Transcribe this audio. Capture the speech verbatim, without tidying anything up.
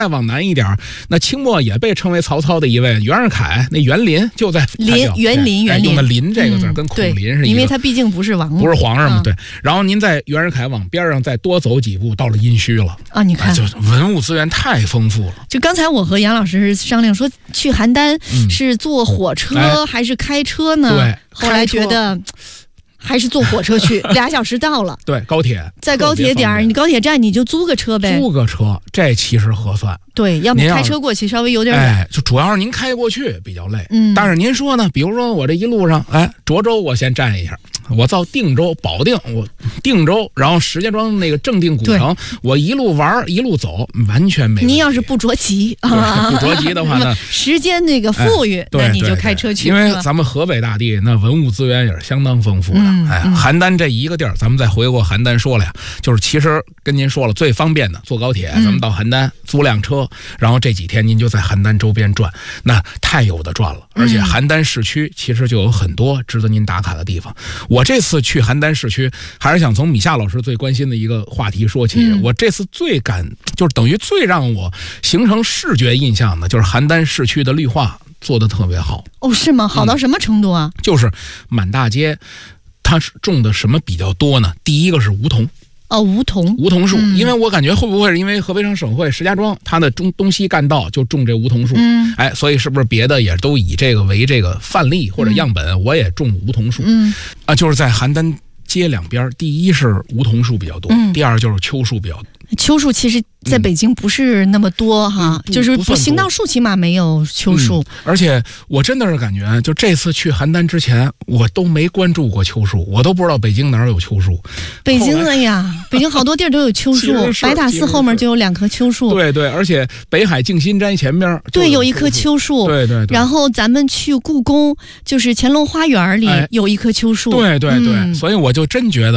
再往南一点，那清末也被称为曹操的一位袁世凯，那园林就在林园林园林用的林这个字、嗯、跟孔林是一个， 因为他毕竟不是王， 不是皇上嘛、 嗯， 对。然后您在袁世凯往边上再多走几步，到了殷墟了啊！你看，哎、 就文物资源太丰富了。 就刚才我和杨老师商量说，去邯郸是坐火车、嗯、还是开车呢？ 对， 后来觉得。还是坐火车去，俩小时到了。 对，高铁在高铁点儿，你高铁站你就租个车呗。 租个车，这其实合算。 对，要么开车过去稍微有点远。 哎，就主要是您开过去比较累。 嗯， 但是您说呢？比如说我这一路上，哎，涿州我先站一下，我到定州、保定，我定州，然后石家庄那个正定古城，我一路玩一路走，完全没问题。 您要是不着急啊，不着急的话呢， 时间那个富裕， 哎、 那你就开车去。 因为咱们河北大地那文物资源也是相当丰富的。 嗯、 哎，邯郸这一个地儿，咱们再回过邯郸说了呀，就是其实跟您说了最方便的，坐高铁，咱们到邯郸租辆车，然后这几天您就在邯郸周边转，那太有的转了。而且邯郸市区其实就有很多值得您打卡的地方。我这次去邯郸市区，还是想从米夏老师最关心的一个话题说起。 嗯、 我这次最感就是等于最让我形成视觉印象的，就是邯郸市区的绿化做得特别好。 哦，是吗？好到什么程度啊？ 嗯、就是满大街。它是种的什么比较多呢？第一个是梧桐， 哦，梧桐， 梧桐树、 嗯， 因为我感觉会不会是因为河北省省会石家庄它的中东西干道就种这梧桐树， 嗯， 哎，所以是不是别的也都以这个为这个范例或者样本？嗯、我也种梧桐树， 嗯， 啊，就是在邯郸街两边，第一是梧桐树比较多， 嗯、 第二就是秋树比较多。 秋树其实在北京不是那么多哈， 嗯、 就是不行道树起码没有秋树、 嗯。而且我真的是感觉，就这次去邯郸之前，我都没关注过秋树，我都不知道北京哪儿有秋树。 北京哎呀，北京好多地儿都有秋树，白塔寺后面就有两棵秋树。 对对，而且北海静心斋前边对有一棵秋树。 对对对。 然后咱们去故宫，就是乾隆花园里有一棵秋树。 哎、对对对、嗯，所以我就真觉得。